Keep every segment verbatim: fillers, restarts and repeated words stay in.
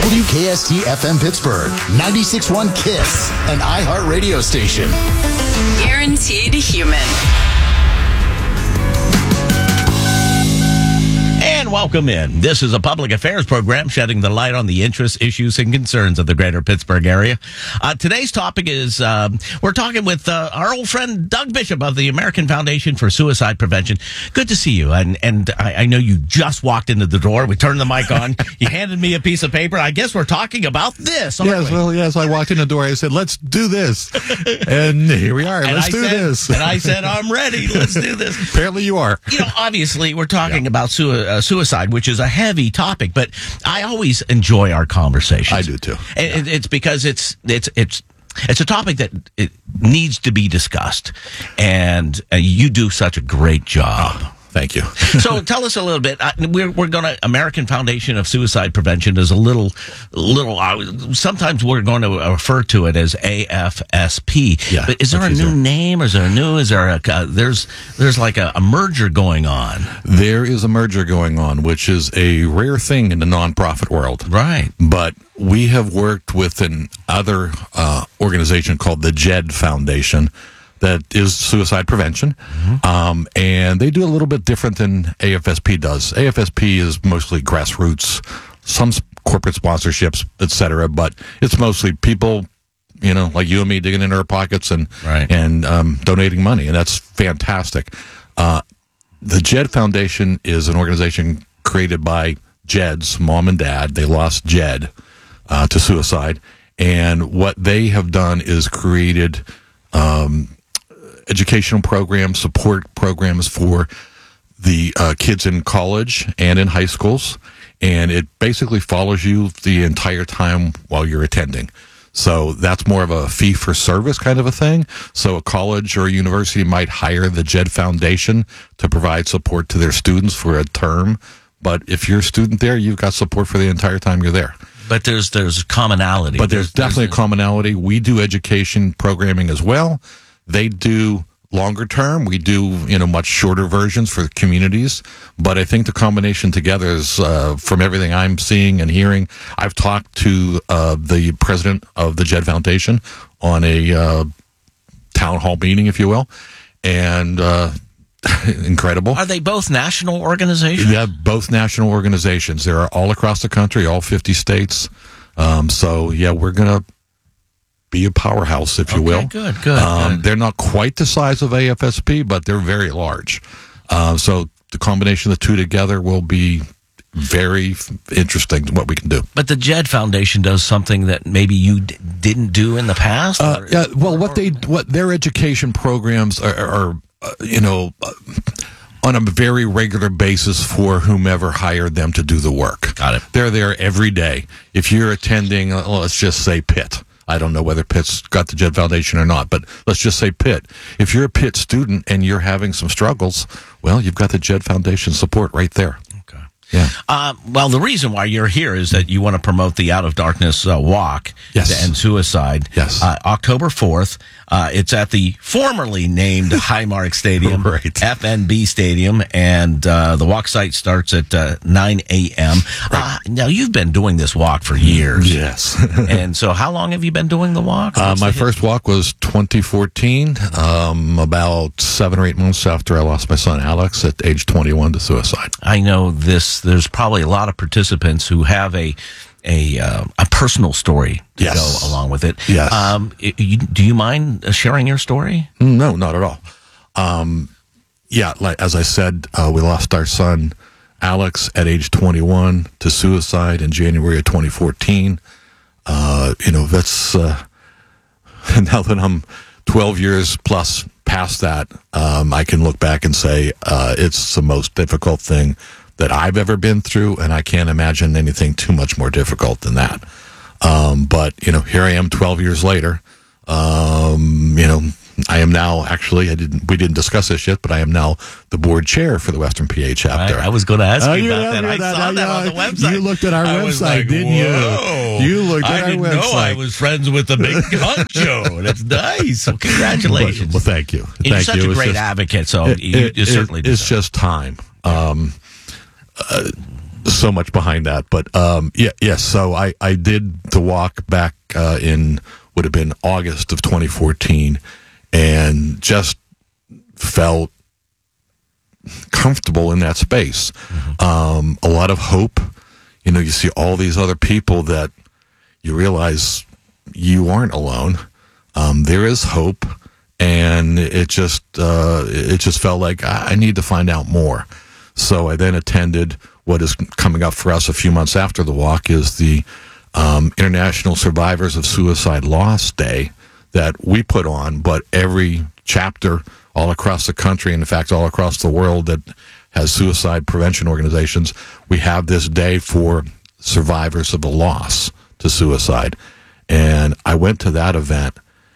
W K S T F M Pittsburgh, ninety-six point one KISS, an iHeart radio station. Guaranteed human. And welcome in. This is a public affairs program shedding the light on the interests, issues, and concerns of the greater Pittsburgh area. Uh, today's topic is, uh, we're talking with uh, our old friend Doug Bishop of the American Foundation for Suicide Prevention. Good to see you. And and I, I know you just walked into the door. We turned the mic on. You handed me a piece of paper. I guess we're talking about this, aren't Yes, we? well, yes, I walked in the door. I said, let's do this. And here we are. And Let's I do said, this. And I said, I'm ready. Let's do this. Apparently you are. You know, obviously, we're talking Yeah. about sui- uh, suicide, which is a heavy topic, but I always enjoy our conversations. I do too. And it, it's because it's it's it's it's a topic that it needs to be discussed, and uh, you do such a great job. Oh, thank you. So tell us a little bit. Uh, we're we're going to American Foundation of Suicide Prevention is a little little. Uh, sometimes we're going to refer to it as A F S P. Yeah, but is there a that's new easier. name? Or is there a new? Is there a uh, there's there's like a, a merger going on? There is a merger going on, which is a rare thing in the nonprofit world. Right. But we have worked with an other uh, organization called the JED Foundation that is suicide prevention. Mm-hmm. Um, and they do a little bit different than A F S P does. A F S P is mostly grassroots, some s- corporate sponsorships, et cetera, but it's mostly people, you know, like you and me digging in our pockets and, Right. and um, donating money. And that's fantastic. Uh, the JED Foundation is an organization created by Jed's mom and dad. They lost Jed uh, to suicide. And what they have done is created um, educational programs, support programs for the uh, kids in college and in high schools. And it basically follows you the entire time while you're attending. So that's more of a fee for service kind of a thing. So a college or a university might hire the JED Foundation to provide support to their students for a term. But if you're a student there, you've got support for the entire time you're there. But there's there's commonality. But there's definitely a commonality. We do education programming as well. They do longer term. We do, you know, much shorter versions for communities. But I think the combination together is, uh, from everything I'm seeing and hearing, I've talked to uh, the president of the JED Foundation on a uh, town hall meeting, if you will, and uh, incredible. Are they both national organizations? Yeah, both national organizations. They're all across the country, all fifty states. Um, so, yeah, we're going to be a powerhouse, if you Okay, will. good, good, Um, good. They're not quite the size of A F S P, but they're very large. Uh, so the combination of the two together will be very f- interesting, what we can do. But the JED Foundation does something that maybe you d- didn't do in the past? Uh, or- yeah, well, what they what their education programs are, are uh, you know, uh, on a very regular basis for whomever hired them to do the work. Got it. They're there every day. If you're attending, uh, let's just say Pitt. I don't know whether Pitt's got the JED Foundation or not, but let's just say Pitt. If you're a Pitt student and you're having some struggles, well, you've got the JED Foundation support right there. Okay. Yeah. Uh, well, the reason why you're here is that you want to promote the Out of Darkness uh, Walk Yes. to End Suicide. Yes. Uh, October fourth. Uh, it's at the formerly named Highmark Stadium, Right. F N B Stadium, and uh, the walk site starts at uh, nine a.m. Uh, now, you've been doing this walk for years. Yes. And so how long have you been doing the walk? Uh, What's my the first walk was twenty fourteen, um, about seven or eight months after I lost my son Alex at age twenty-one to suicide. I know this. There's probably a lot of participants who have a a uh, a personal story to Yes. go along with it. Yes. Um, y- you, do you mind uh, sharing your story? No, not at all. Um, yeah, like as I said, uh, we lost our son Alex at age twenty-one to suicide in January of twenty fourteen. Uh, you know, that's uh, now that I'm twelve years plus past that, um, I can look back and say uh, it's the most difficult thing that I've ever been through, and I can't imagine anything too much more difficult than that. Um, but, you know, here I am twelve years later. Um, you know, I am now actually, I didn't, we didn't discuss this yet, but I am now the board chair for the Western P A chapter. I, I was going to ask Oh, you you about that. remember I that, saw I that on the know. website. You looked at our I was website, like, didn't you? whoa. You looked at I our didn't know I website. was friends with the big honcho. That's nice. So congratulations. Well, thank you. You're Thank such you. a It was great just- advocate, so it- you, it- you it- certainly It's deserve it. just time. Um, uh, so much behind that. But um, yeah, yes. So I, I did the walk back uh, in would have been August of twenty fourteen, and just felt comfortable in that space. Mm-hmm. Um, a lot of hope. You know, you see all these other people that you realize you aren't alone. Um, there is hope, and it just uh, it just felt like I need to find out more. So I then attended what is coming up for us a few months after the walk is the um, International Survivors of Suicide Loss Day that we put on, but every chapter all across the country, and in fact all across the world that has suicide prevention organizations, we have this day for survivors of a loss to suicide. And I went to that event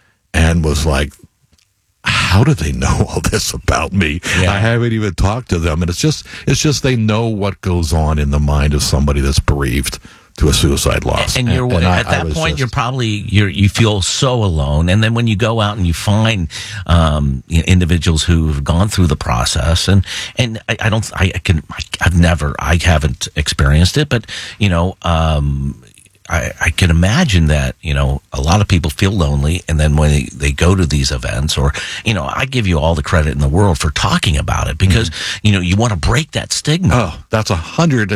and was like, how do they know all this about me? Yeah. I haven't even talked to them. And it's just, it's just they know what goes on in the mind of somebody that's bereaved to a suicide loss. And, and you're and, and at I, that I point, just, you're probably you're you feel so alone. And then when you go out and you find um, you know, individuals who've gone through the process, and and I, I don't, I, I can, I, I've never, I haven't experienced it, but you know. Um, I, I can imagine that, you know, a lot of people feel lonely, and then when they, they go to these events, or, you know, I give you all the credit in the world for talking about it, because, mm-hmm. you know, you want to break that stigma. Oh, that's one hundred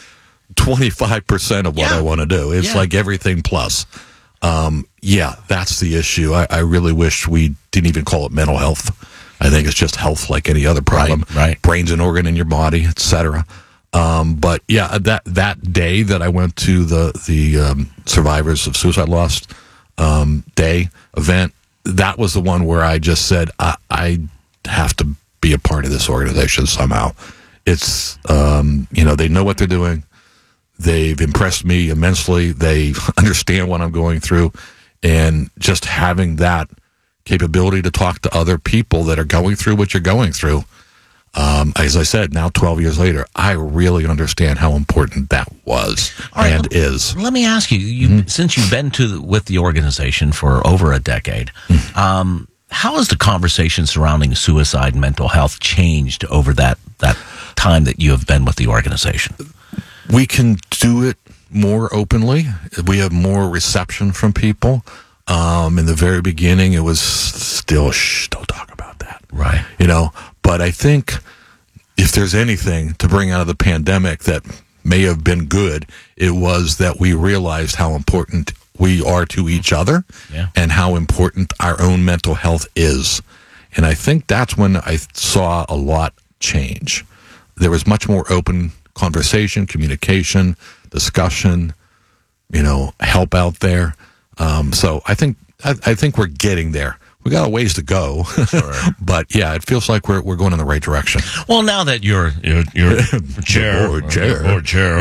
twenty-five percent of what yeah. I want to do. It's yeah. like everything plus. Um, yeah, that's the issue. I, I really wish we didn't even call it mental health. I think it's just health like any other problem. Right, right. Brain's an organ in your body, et cetera. Um, but yeah, that that day that I went to the the um, Survivors of Suicide Loss um, Day event, that was the one where I just said I, I have to be a part of this organization somehow. It's um, you know, they know what they're doing. They've impressed me immensely. They understand what I'm going through, and just having that capability to talk to other people that are going through what you're going through. Um, as I said, now twelve years later, I really understand how important that was right, and let, is. Let me ask you, you mm-hmm. since you've been to the, with the organization for over a decade, mm-hmm. um, how has the conversation surrounding suicide and mental health changed over that, that time that you have been with the organization? We can do it more openly. We have more reception from people. Um, in the very beginning, it was still, shh, don't talk about that. Right. You know, but I think if there's anything to bring out of the pandemic that may have been good, it was that we realized how important we are to each other yeah. and how important our own mental health is. And I think that's when I saw a lot change. There was much more open conversation, communication, discussion, you know, help out there. Um, so I think I, I think we're getting there. We got a ways to go, sure. But yeah, it feels like we're we're going in the right direction. Well, now that you're you're, you're chair, or chair, board chair,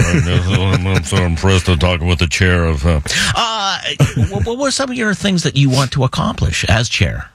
I'm so impressed to talk with the chair of. Uh, uh, what were some of your things that you want to accomplish as chair?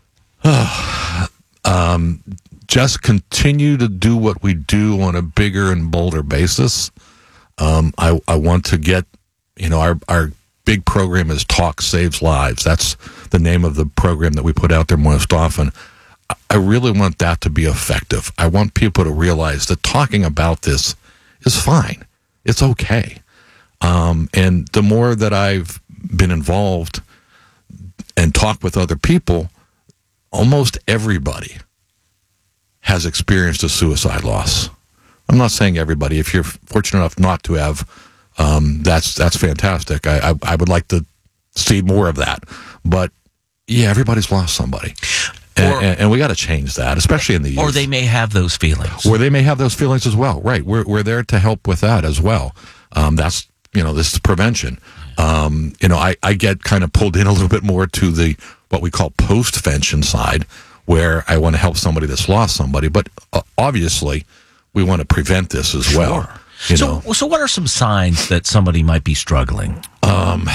um, just continue to do what we do on a bigger and bolder basis. Um, I I want to get, you know, our our. big program is Talk Saves Lives. That's the name of the program that we put out there most often. I really want that to be effective. I want people to realize that talking about this is fine. It's okay. Um, and the more that I've been involved and talked with other people, almost everybody has experienced a suicide loss. I'm not saying everybody. If you're fortunate enough not to have, Um, that's that's fantastic. I, I I would like to see more of that. But yeah, everybody's lost somebody, and, or, and, and we got to change that, especially in the youth. Or they may have those feelings. Or they may have those feelings as well. Right? We're we're there to help with that as well. Um, that's you know this is prevention. Um, you know, I I get kind of pulled in a little bit more to the what we call post-vention side, where I want to help somebody that's lost somebody. But uh, obviously, we want to prevent this as sure. well. You so, know. so what are some signs that somebody might be struggling? Um,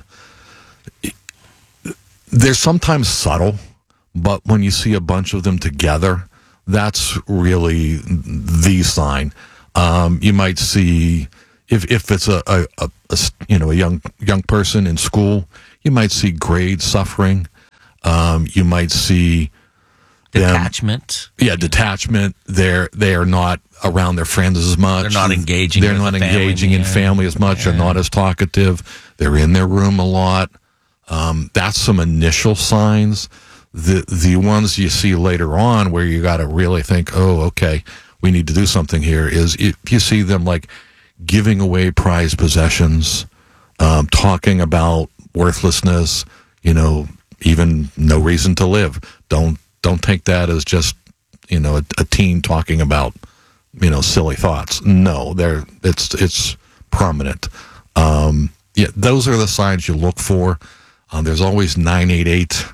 they're sometimes subtle, but when you see a bunch of them together, that's really the sign. Um, you might see if if it's a, a, a, a you know a young young person in school, you might see grade suffering. Um, you might see them. Detachment. Yeah, detachment. They're they are not around their friends as much. They're not engaging. They're with not the engaging family, in yeah. family as much. Yeah. They're not as talkative. They're in their room a lot. Um, that's some initial signs. The the ones you see later on where you got to really think, oh, okay, we need to do something here, is if you see them like giving away prized possessions, um, talking about worthlessness, you know, even no reason to live. Don't don't take that as just, you know, a, a teen talking about, you know, silly thoughts. No, they're it's it's prominent. Um, yeah, those are the signs you look for. Um, there's always nine eight eight,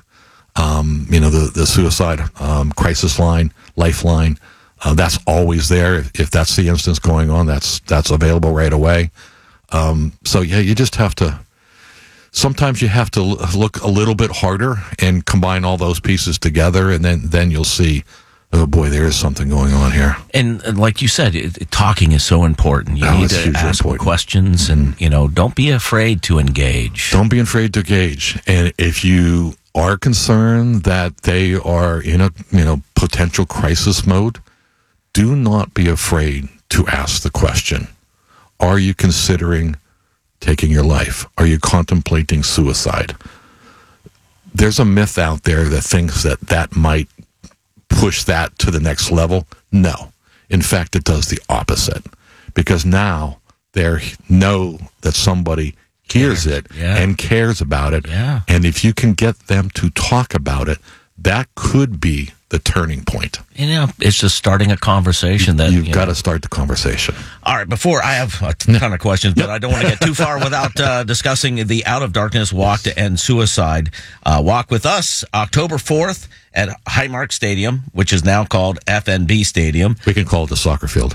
um, you know, the the suicide um, crisis line, lifeline. Uh, that's always there. If, if that's the instance going on, that's that's available right away. Um, so yeah, you just have to. Sometimes you have to look a little bit harder and combine all those pieces together, and then then you'll see, oh boy, there is something going on here. And, and like you said, it, it, talking is so important. You Oh, need it's to hugely ask important. questions, and you know, don't be afraid to engage. Don't be afraid to engage. And if you are concerned that they are in a you know potential crisis mode, do not be afraid to ask the question: are you considering taking your life? Are you contemplating suicide? There's a myth out there that thinks that that might push that to the next level. No. In fact, it does the opposite, because now they know that somebody hears it Yeah. and cares about it. Yeah. And if you can get them to talk about it, that could be the turning point. You know, it's just starting a conversation that You've you got know. to start the conversation. All right, before I have a ton of questions, but I don't want to get too far without uh, discussing the Out of Darkness Walk to End Suicide. Uh, walk with us October fourth at Highmark Stadium, which is now called F N B Stadium. We can call it the soccer field.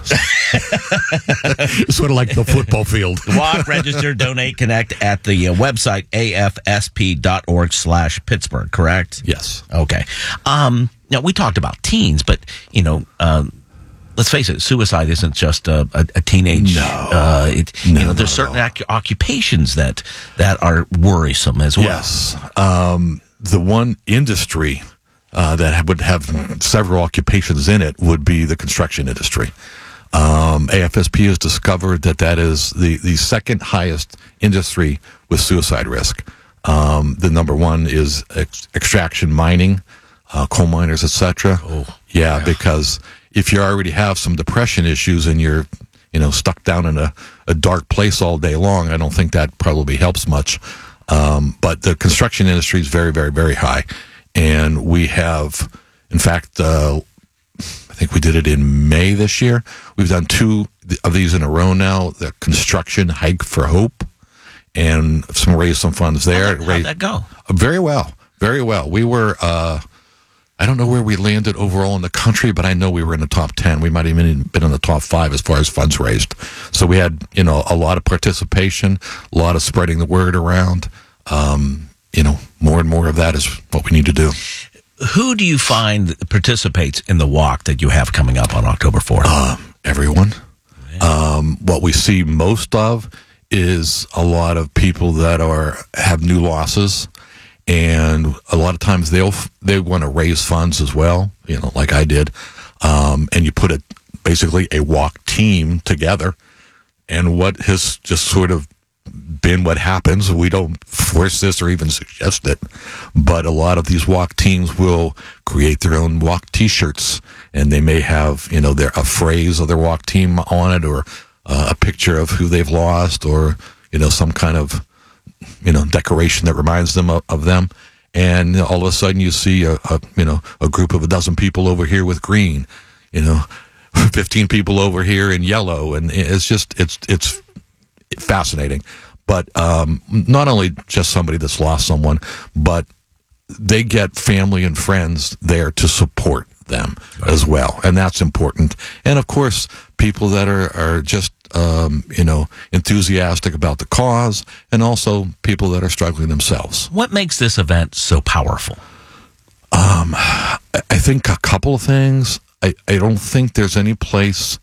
Sort of like the football field. Walk, register, donate, connect at the uh, website A F S P dot org slash Pittsburgh, correct? Yes. Okay. Um, now, we talked about teens, but, you know, um, let's face it, suicide isn't just a, a, a teenage. No. Uh, it, No, you know, there's no, certain ac- occupations that, that are worrisome as well. Yes. Um, the one industry uh, that would have several occupations in it would be the construction industry. Um, A F S P has discovered that that is the, the second highest industry with suicide risk. Um, the number one is ex- extraction, mining, uh, coal miners, et cetera. Oh, yeah, yeah, because if you already have some depression issues and you're, you know, stuck down in a, a dark place all day long, I don't think that probably helps much. Um, but the construction industry is very, very, very high. And we have, in fact, uh, I think we did it in May this year. We've done two of these in a row now. The construction hike for hope, and some raised some funds there. How'd that, how'd that go? Very well, very well. We were, uh, I don't know where we landed overall in the country, but I know we were in the top ten. We might have even been in the top five as far as funds raised. So we had, you know, a lot of participation, a lot of spreading the word around. Um, you know, more and more of that is what we need to do. Who do you find that participates in the walk that you have coming up on October fourth? Um, everyone. Um, what we see most of is a lot of people that are have new losses, and a lot of times they'll they want to raise funds as well. You know, like I did, um, and you put a basically a walk team together. And what has just sort of been what happens, we don't force this or even suggest it, but a lot of these walk teams will create their own walk T-shirts, and they may have, you know, their a phrase of their walk team on it, or uh, a picture of who they've lost, or, you know, some kind of, you know, decoration that reminds them of, of them. And all of a sudden you see a, a you know a group of a dozen people over here with green, you know, fifteen people over here in yellow, and it's just it's it's fascinating. But um, not only just somebody that's lost someone, but they get family and friends there to support them as well, and that's important. And of course, people that are are just um, you know enthusiastic about the cause, and also people that are struggling themselves. What makes this event so powerful? Um, I think a couple of things. I, I don't think there's any place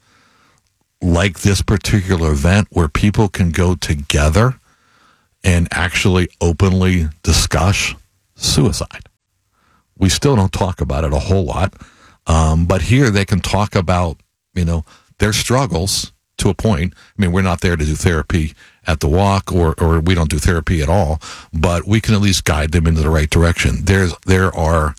like this particular event where people can go together and actually openly discuss suicide. We still don't talk about it a whole lot. Um, but here they can talk about, you know, their struggles to a point. I mean, we're not there to do therapy at the walk, or, or we don't do therapy at all, but we can at least guide them into the right direction. There's, there are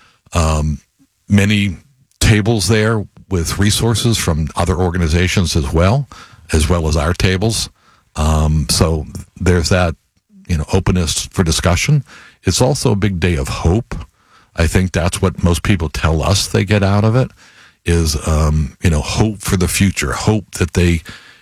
um, many tables there with resources from other organizations as well, as well as our tables. Um, so there's that, you know, openness for discussion. It's also a big day of hope. I think that's what most people tell us they get out of it is, um, you know, hope for the future, hope that they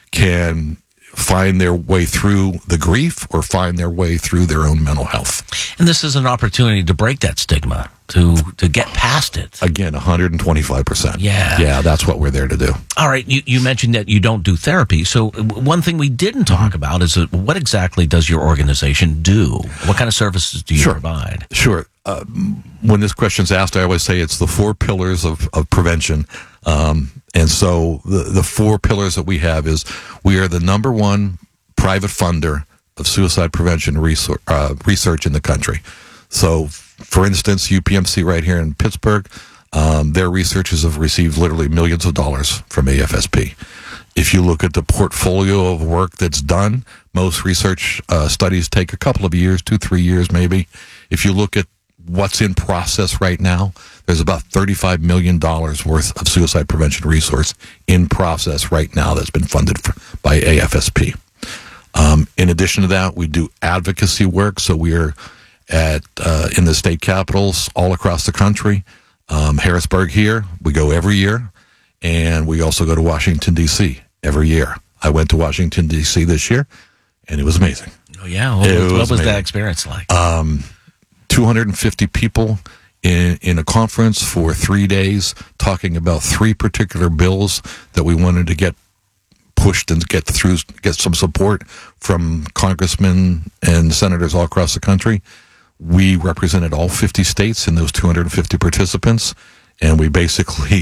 can find their way through the grief or find their way through their own mental health. And this is an opportunity to break that stigma, to to get past it. Again, one hundred twenty-five percent. Yeah. Yeah, that's what we're there to do. All right, you, you mentioned that you don't do therapy. So one thing we didn't talk about is that what exactly does your organization do? What kind of services do you Sure. provide? Sure. Uh, when this question's asked, I always say it's the four pillars of, of prevention. Um, and so the, the four pillars that we have is we are the number one private funder of suicide prevention research, uh, research in the country. So, for instance, U P M C right here in Pittsburgh, um, their researchers have received literally millions of dollars from A F S P. If you look at the portfolio of work that's done, most research uh, studies take a couple of years, two, three years maybe. If you look at what's in process right now, there's about thirty-five million dollars worth of suicide prevention resource in process right now that's been funded for, by A F S P. Um, in addition to that, we do advocacy work. So we're at uh, in the state capitals all across the country. Um, Harrisburg here, we go every year. And we also go to Washington, D C every year. I went to Washington, D C this year, and it was amazing. Oh, yeah. What, It what was was that amazing. experience like? Um, two hundred fifty people in, in a conference for three days talking about three particular bills that we wanted to get pushed and get through, get some support from congressmen and senators all across the country. We represented all fifty states in those two hundred fifty participants, and we basically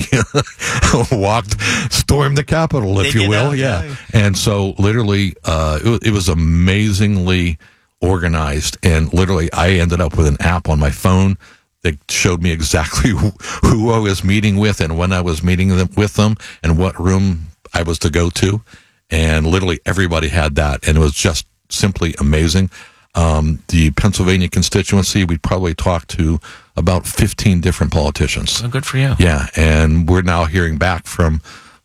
walked, stormed the Capitol, if Did you you will. know? Yeah. Yeah. And so literally, uh, it, wa- it was amazingly organized, and literally I ended up with an app on my phone that showed me exactly who, who I was meeting with and when I was meeting them, with them and what room I was to go to. And literally everybody had that, and it was just simply amazing. Um, the Pennsylvania constituency, we probably talked to about fifteen different politicians. Oh, good for you. Yeah, and we're now hearing back from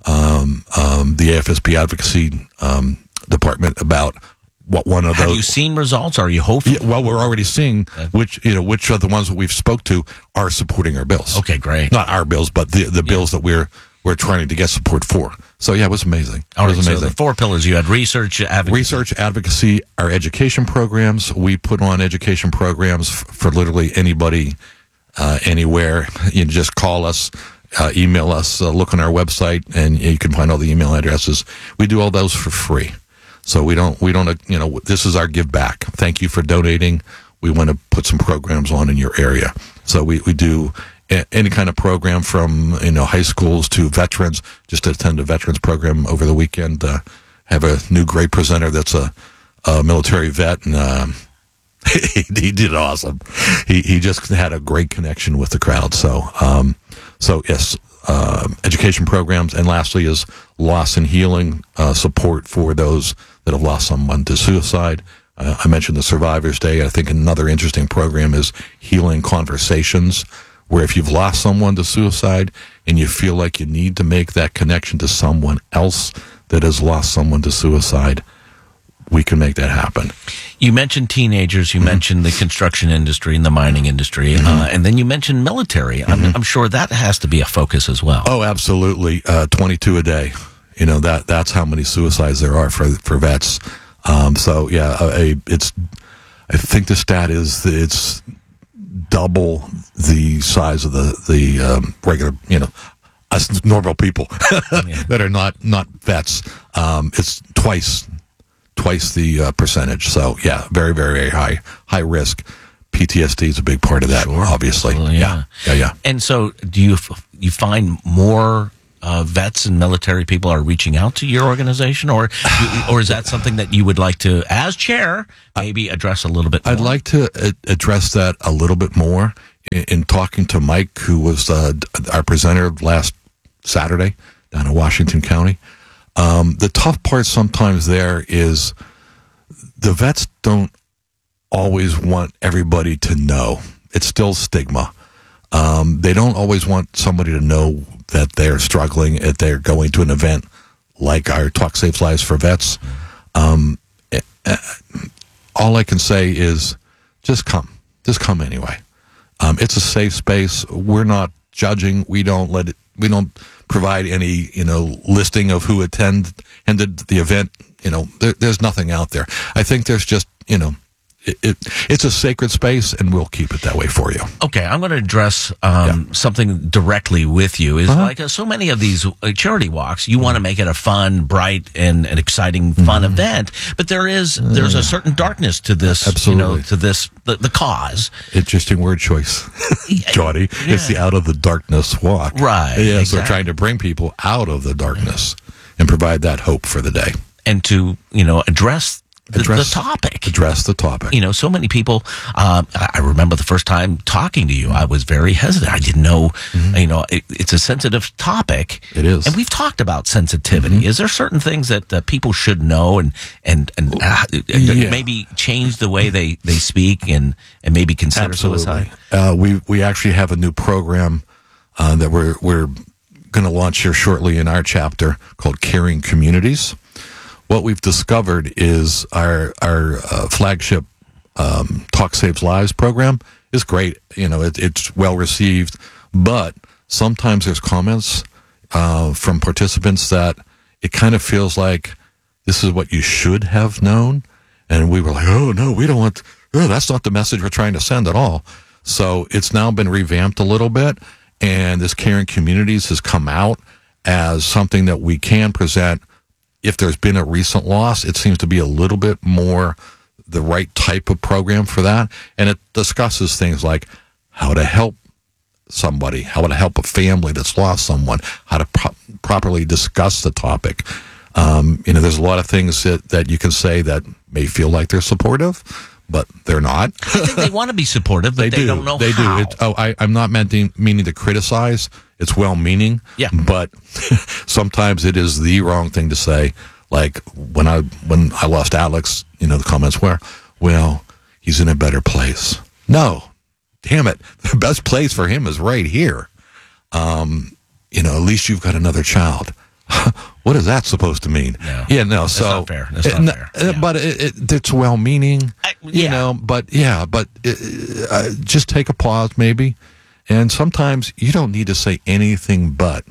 um, um, the A F S P advocacy um, department about what one of Have those. you seen results? Are you hopeful? Yeah, well, we're already seeing which you know which of the ones that we've spoke to are supporting our bills. Okay, great. Not our bills, but the the bills that we're we're trying to get support for. So yeah, it was amazing. All it right, was so amazing. the four pillars you had: research, advocacy. Research, advocacy, our education programs. We put on education programs f- for literally anybody, uh, anywhere. You can just call us, uh, email us, uh, look on our website, and you can find all the email addresses. We do all those for free. So we don't, we don't, uh, you know, this is our give back. Thank you for donating. We want to put some programs on in your area. So we, we do a- any kind of program from, you know, high schools to veterans. Just attend a veterans program over the weekend. Uh, have a new great presenter that's a, a military vet, and um, he, he did awesome. He he just had a great connection with the crowd. So um, so yes, uh, education programs, and lastly is loss and healing uh, support for those that have lost someone to suicide. Uh, I mentioned the Survivors Day. I think another interesting program is Healing Conversations, where if you've lost someone to suicide and you feel like you need to make that connection to someone else that has lost someone to suicide, we can make that happen. You mentioned teenagers. You mm-hmm. mentioned the construction industry and the mining industry, mm-hmm. uh, and then you mentioned military. Mm-hmm. I'm, I'm sure that has to be a focus as well. Oh, absolutely. Uh, twenty-two a day. You know, that that's how many suicides there are for for vets. Um, so yeah, a, a, it's. I think the stat is that it's double the size of the the um, regular, you know, us normal people Yeah. that are not not vets. Um, it's twice twice the uh, percentage. So yeah, very very very high high risk. P T S D is a big part of that, Sure. obviously. Absolutely, yeah. yeah, yeah. And so, do you f- you find more uh, vets and military people are reaching out to your organization, or or is that something that you would like to, as chair, maybe address a little bit more? I'd like to uh, address that a little bit more. in, in talking to Mike, who was uh, our presenter last Saturday down in Washington County. Um, the tough part sometimes there is the vets don't always want everybody to know. It's still stigma. Um, they don't always want somebody to know that they're struggling, if they're going to an event like our Talk Saves Lives for Vets. Um, uh, all I can say is just come. Just come anyway. Um, it's a safe space. We're not judging. We don't let it, we don't provide any, you know, listing of who attend, attended the event. You know, there, there's nothing out there. I think there's just, you know, It, it, it's a sacred space, and we'll keep it that way for you. Okay, I'm going to address um, yeah. something directly with you. Is uh-huh. like uh, so many of these uh, charity walks, you mm-hmm. want to make it a fun, bright, and an exciting, fun mm-hmm. event, but there is there's a certain darkness to this. Absolutely. You know, to this the, the cause. Interesting word choice, Johnny. Yeah. It's the out of the darkness walk, right? Yeah, exactly. So we're trying to bring people out of the darkness and provide that hope for the day, and to you know address. The, Address, the topic. Address the topic. You know, so many people, um, I I remember the first time talking to you, I was very hesitant. I didn't know, mm-hmm. you know, it, it's a sensitive topic. It is. And we've talked about sensitivity. Mm-hmm. Is there certain things that uh, people should know and, and, and uh, yeah. maybe change the way they, they speak and, and maybe consider Absolutely. suicide? Uh, we, we actually have a new program uh, that we're, we're going to launch here shortly in our chapter called Caring Communities. What we've discovered is our our uh, flagship um, Talk Saves Lives program is great. You know, it, it's well received, but sometimes there's comments uh, from participants that it kind of feels like this is what you should have known, and we were like, oh no, we don't want. Oh, that's not the message we're trying to send at all. So it's now been revamped a little bit, and this Caring Communities has come out as something that we can present. If there's been a recent loss, it seems to be a little bit more the right type of program for that. And it discusses things like how to help somebody, how to help a family that's lost someone, how to pro- properly discuss the topic. Um, you know, there's a lot of things that, that you can say that may feel like they're supportive, but they're not. I think they want to be supportive, but they, they do. don't know they how. They do. It, oh, I, I'm not meant to, meaning to criticize. It's well-meaning, yeah. but sometimes it is the wrong thing to say. Like when I when I lost Alex, you know, the comments were, well, he's in a better place. No, damn it. The best place for him is right here. Um, you know, at least you've got another child. What is that supposed to mean? No. Yeah, no. That's so not fair. That's not it, fair. Yeah. But it, it, it's well-meaning, I, you yeah. know. But yeah, but uh, just take a pause, maybe. And sometimes you don't need to say anything but,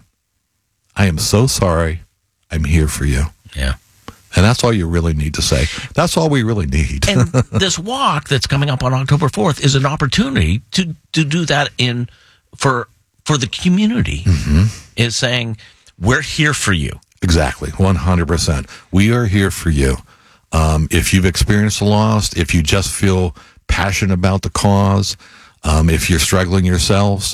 I am so sorry. I'm here for you. Yeah. And that's all you really need to say. That's all we really need. And this walk that's coming up on October fourth is an opportunity to, to do that in for for the community. Mm-hmm. Is saying, we're here for you. Exactly. one hundred percent. We are here for you. Um, if you've experienced a loss, if you just feel passionate about the cause, Um, if you're struggling yourselves,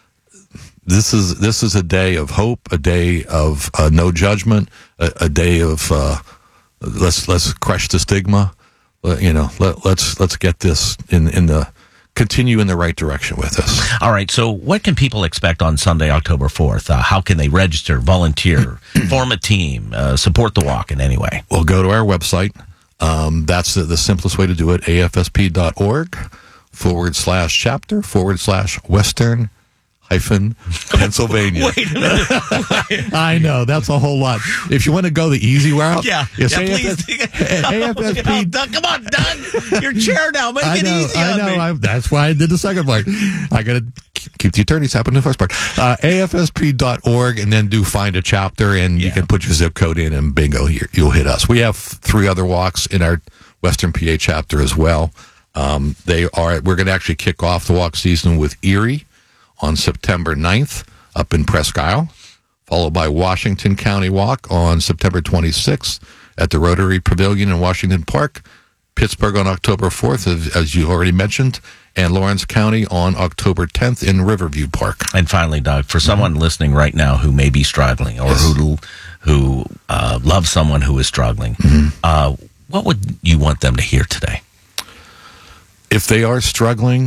this is this is a day of hope, a day of uh, no judgment, a, a day of uh, let's let's crush the stigma. Uh, you know, let, let's let's get this in in the continue in the right direction with us. All right. So, what can people expect on Sunday, October fourth? Uh, how can they register, volunteer, form a team, uh, support the walk in any way? Well, go to our website. Um, that's the, the simplest way to do it. A F S P dot org. forward slash chapter forward slash Western hyphen Pennsylvania. Wait a minute. I know, that's a whole lot. If you want to go the easy route, yeah, yeah, please. A F S P. Doug, come on, Doug. Your chair now. Make I it know, easy I on know. me. I, that's why I did the second part. I got to keep the attorneys happy in the first part. Uh, A F S P dot org, and then do find a chapter, and yeah. you can put your zip code in, and bingo, here you'll hit us. We have three other walks in our Western P A chapter as well. Um, they are. We're going to actually kick off the walk season with Erie on September ninth up in Presque Isle, followed by Washington County Walk on September twenty-sixth at the Rotary Pavilion in Washington Park, Pittsburgh on October fourth, as, as you already mentioned, and Lawrence County on October tenth in Riverview Park. And finally, Doug, for someone mm-hmm. listening right now who may be struggling or yes. who who uh, loves someone who is struggling, mm-hmm. uh, what would you want them to hear today? If they are struggling,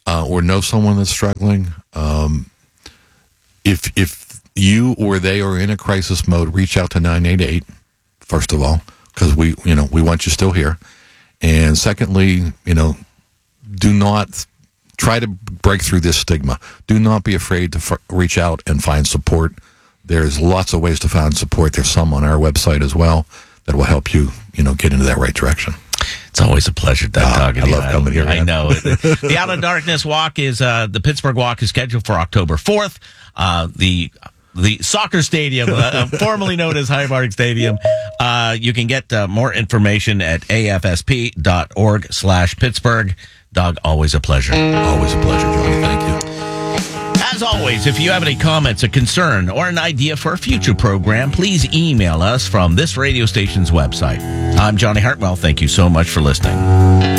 uh, or know someone that's struggling, um, if if you or they are in a crisis mode, reach out to nine eight eight, first of all, because we, you know, we want you still here. And secondly, you know, do not try to break through this stigma. Do not be afraid to f- reach out and find support. There's lots of ways to find support. There's some on our website as well that will help you, you know, get into that right direction. It's always a pleasure to Oh, talking I to you. love coming here, I man. know. The Out of Darkness Walk is, uh, the Pittsburgh Walk is scheduled for October fourth. Uh, the the soccer stadium, uh, formerly known as Highmark Stadium. Uh, you can get uh, more information at afsp.org slash Pittsburgh. Doug, always a pleasure. Always a pleasure, Johnny. Thank you. As always, if you have any comments, a concern, or an idea for a future program, please email us from this radio station's website. I'm Johnny Hartwell. Thank you so much for listening.